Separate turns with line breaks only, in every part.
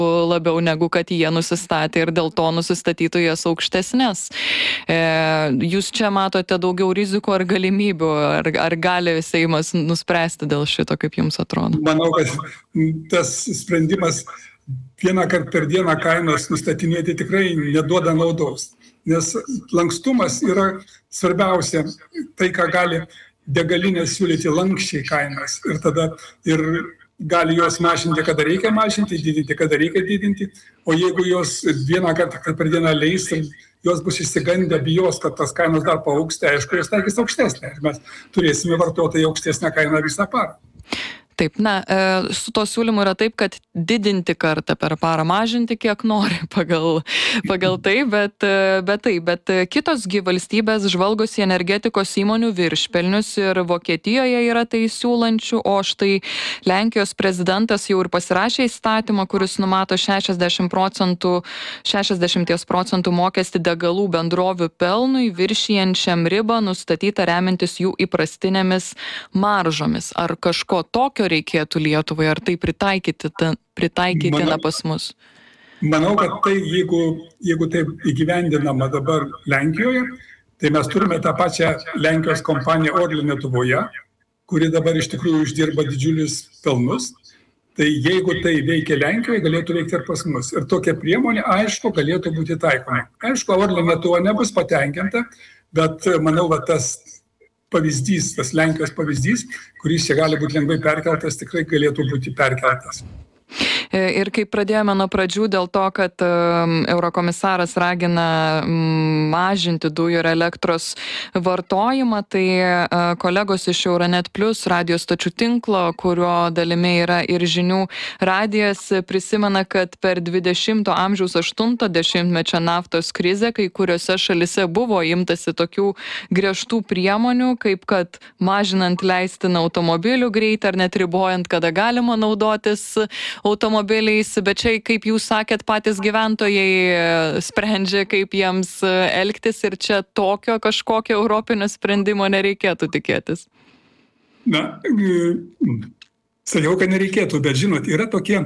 labiau negu kad jie nusistatė ir dėl to nusistatytų jas aukštesnės. Jūs čia matote daugiau rizikų ar galimybių, ar gali Seimas nuspręsti dėl šito, kaip jums atrodo?
Manau, kad tas sprendimas vieną kartą per dieną kainos nustatinėti tikrai neduoda naudos, nes lankstumas yra svarbiausia, tai ką gali degalinės siūlyti lankščiai kainas ir tada ir gali jos mažinti, kada reikia mažinti, didinti, kada reikia didinti, o jeigu jos vieną kartą per dieną leis ir jos bus išsigandę, bijos, kad tas kainos dar paaugs, tai aišku, jos taikys aukštesnė ir mes turėsime vartotojai aukštesnę kainą visą parą.
Taip, su to siūlymu yra taip, kad didinti kartą per parą, mažinti kiek nori pagal tai, bet kitosgi valstybės žvalgosi energetikos įmonių viršpelnius ir Vokietijoje yra tai siūlančių, o štai Lenkijos prezidentas jau ir pasirašė įstatymą, kuris numato 60% mokestį degalų bendrovių pelnui, viršijančiam ribą nustatytą remiantis jų įprastinėmis maržomis. Ar kažko tokio reikėtų Lietuvai, ar tai pritaikytina pas mus?
Manau, kad tai, jeigu taip įgyvendinama dabar Lenkijoje, tai mes turime tą pačią Lenkijos kompaniją Orlen Lietuvoje, kuri dabar iš tikrųjų uždirba didžiulius pelnus. Tai jeigu tai veikia Lenkijoje, galėtų veikti ir pas mus. Ir tokia priemonė, aišku, galėtų būti taikoma. Aišku, Orlen Lietuva nebus patenkinta, bet manau, va, tas Lenkijos pavyzdys, kuris čia gali būti lengvai perkeltas, tikrai galėtų būti perkeltas.
Ir kaip pradėjome nuo pradžių dėl to, kad eurokomisaras ragina mažinti dujų ir elektros vartojimą, tai kolegos iš Euronet Plus radio stočių tinklo, kurio dalimi yra ir žinių radijas, prisimena, kad per 20-ojo amžiaus 80-mečio naftos krizę kai kuriuose šalise buvo imtasi tokių griežtų priemonių, kaip kad mažinant leistiną automobilių greitį ar net ribojant, kada galima naudotis automobiliais, bet čia, kaip jūs sakėt, patys gyventojai sprendžia, kaip jiems elgtis ir čia tokio kažkokio europinio sprendimo nereikėtų tikėtis.
Na, sakiau, kad nereikėtų, bet žinot, yra tokie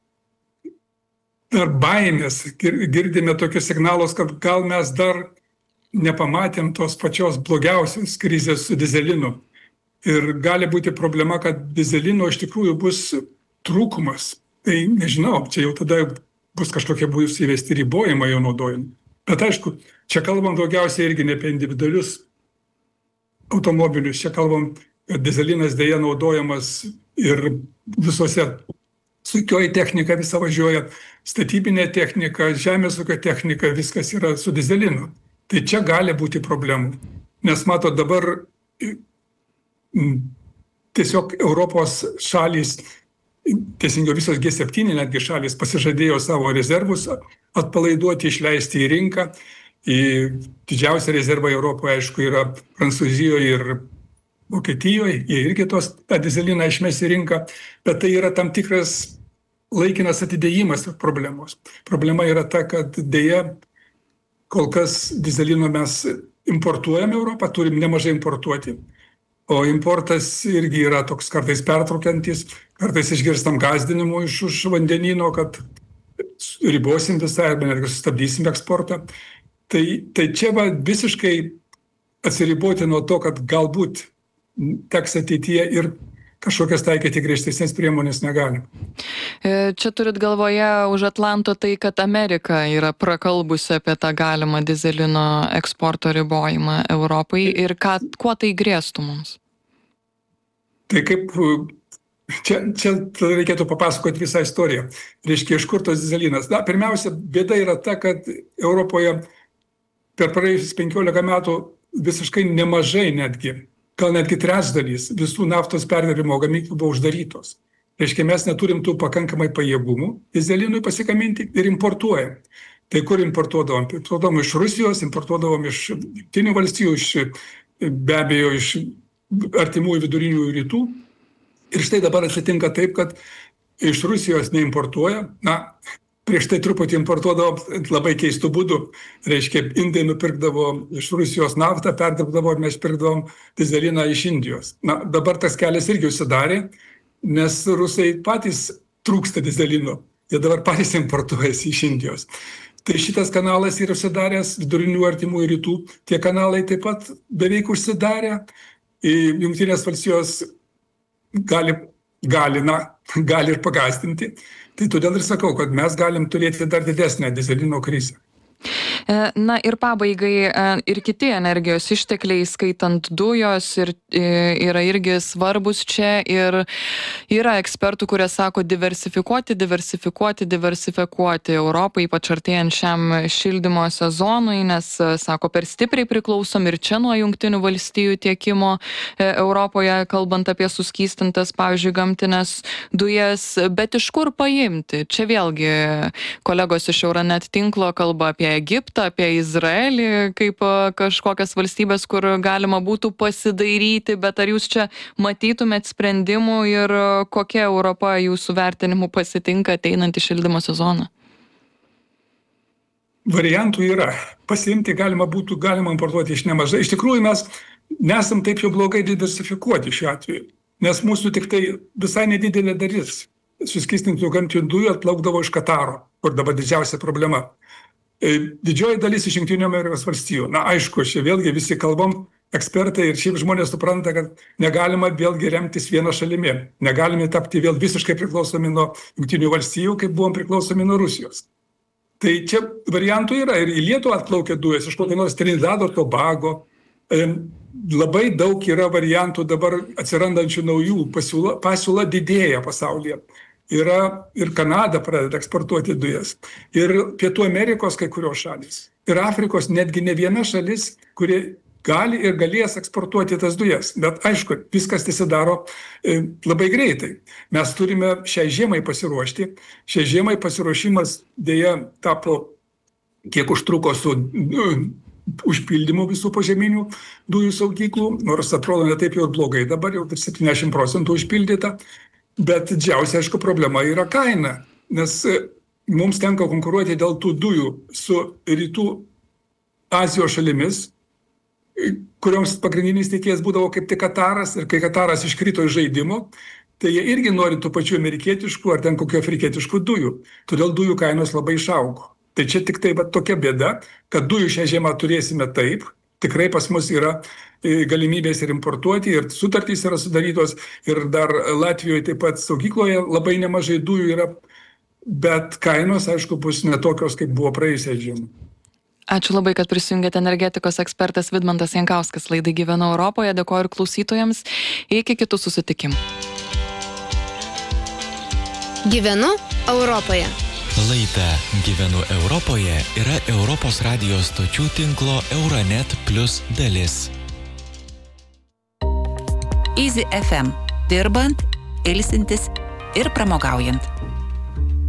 dar baimės, girdime tokius signalus, kad gal mes dar nepamatėm tos pačios blogiausios krizės su dizelinu. Ir gali būti problema, kad dizelino iš tikrųjų bus trūkumas. Tai nežinau, čia jau tada bus kažkokie bus įvesti ribojimai jo naudojimui. Bet aišku, čia kalbam daugiausiai irgi ne apie individualius automobilius, čia kalbam, kad dizelinas dėja naudojamas ir visose sunkioji technika visa važiuoja, statybinė technika, žemės ūkio technika, viskas yra su dizelinu. Tai čia gali būti problemų. Nes mato dabar tiesiog Europos šalys, teisingiau visos G7 netgi šalys pasižadėjo savo rezervus atpalaiduoti, išleisti į rinką. Didžiausia rezerva Europoje, aišku, yra Prancūzijoje ir Vokietijoje. Jie irgi tą dizeliną išmes į rinką, bet tai yra tam tikras laikinas atidėjimas problemos. Problema yra ta, kad dėja kol kas dizelino mes importuojame Europą, turim nemažai importuoti. O importas irgi yra toks kartais pertraukiantis, kartais išgirstam gąsdinimų iš vandenyno, kad ribosim visą arba netgi sustabdysim eksportą. Tai čia visiškai atsiriboti nuo to, kad galbūt teks ateityje ir kažkokias taikyti griežtesnės priemonės negalim.
Čia turit galvoje už Atlanto tai, kad Amerika yra prakalbusi apie tą galimą dizelino eksporto ribojimą Europai ir kuo tai grėstų mums?
Tai kaip, čia reikėtų papasakoti visą istoriją. Reiškia, iš kur tos dizelinas? Na, pirmiausia, bėda yra ta, kad Europoje per praėjusius 15 metų visiškai nemažai netgi, gal netgi trečdalis visų naftos perdirbimo gamyklų buvo uždarytos. Reiškia, mes neturim tų pakankamai pajėgumų dizelinui pasigaminti ir importuojam. Tai kur importuodavom? Importuodavom iš Rusijos, importuodavom iš Jungtinių valstijų, be abejo iš artimųjų vidurinių rytų. Ir štai dabar atsitinka taip, kad iš Rusijos neimportuoja. Na, prieš tai truputį importuodavo labai keistų būdų. Reiškia, indai nupirkdavo iš Rusijos naftą, perdirbdavo ir mes pirkdavom dizeliną iš Indijos. Na, dabar tas kelias irgi užsidarė, nes rusai patys trūksta dizelino. jie dabar patys importuojasi iš Indijos. Tai šitas kanalas yra užsidaręs, vidurinių artimųjų rytų, tie kanalai taip pat beveik užsidarę. Jungtinės valstijos gali ir pagąsdinti. Tai todėl ir sakau, kad mes galim turėti dar didesnę dyzelino krizę.
Na ir pabaigai ir kiti energijos ištekliai, skaitant dujos, yra irgi svarbus čia ir yra ekspertų, kurie sako diversifikuoti Europai, ypač artėjant šiam šildymo sezonui, nes, sako, per stipriai priklausom ir čia nuo Jungtinių valstijų tiekimo Europoje, kalbant apie suskystintas, pavyzdžiui, gamtinės dujas, bet iš kur paimti? Čia vėlgi kolegos iš Euronet tinklo kalba apie Egiptą, apie Izraelį kaip kažkokias valstybės, kur galima būtų pasidairyti, bet ar jūs čia matytumėt sprendimų ir kokia Europa jūsų vertinimu pasitinka ateinantį šildymo sezoną?
Variantų yra. Pasiimti galima importuoti iš nemažai. Iš tikrųjų, mes nesam taip jau blogai diversifikuoti šiuo atveju, nes mūsų tik tai visai nedidelė dalis suskystintų gamtinių dujų atplaukdavo iš Kataro, kur dabar didžiausia problema. Didžioji dalis iš Jungtinių Amerikos valstijų. Na, aišku, čia vėlgi visi kalbam, ekspertai ir šiaip žmonės supranta, kad negalima vėlgi remtis viena šalimi. Negalime tapti vėl visiškai priklausomi nuo Jungtinių valstijų, kaip buvom priklausomi nuo Rusijos. Tai čia variantų yra. Ir į Lietuvą atplaukia dujas, iš kokio nors Trinidado, Tobago. Labai daug yra variantų dabar atsirandančių naujų. Pasiūla didėja pasaulyje. Yra ir Kanada pradeda eksportuoti dujas, ir Pietų Amerikos kai kurios šalys, ir Afrikos netgi ne viena šalis, kuri gali ir galės eksportuoti tas dujas. Bet aišku, viskas pasidaro labai greitai. Mes turime šiai žiemai pasiruošti. Šiai žiemai pasiruošimas dėja tapo, kiek užtruko su užpildymu visų požeminių dujų saugyklų, nors atrodo ne taip jau blogai, dabar jau 70% užpildyta. Bet didžiausia, aišku, problema yra kaina, nes mums tenka konkuruoti dėl tų dujų su rytų Azijos šalimis, kurioms pagrindinis tiekėjas būdavo kaip tik Kataras, ir kai Kataras iškrito iš žaidimo, tai jie irgi nori tų pačių amerikietiškų ar ten kokių afrikietiškų dujų. Todėl dujų kainos labai išaugo. Tai čia tik tai tokia bėda, kad dujų šią žiemą turėsime taip. Tikrai pas mus yra galimybės ir importuoti, ir sutartys yra sudarytos, ir dar Latvijoje taip pat saugykloje labai nemažai dujų yra, bet kainos, aišku, bus netokios, kaip buvo praėjusią žiemą.
Ačiū labai, kad prisijungėte. Energetikos ekspertas Vidmantas Jankauskas laidai Gyvenu Europoje. Dėkoju ir klausytojams. Iki kitų susitikimų.
Gyvenu Europoje.
Laida Gyvenu Europoje yra Europos radijos stočių tinklo Euronet Plus dalis.
Easy FM. Dirbant, ilsintis ir pramogaujant.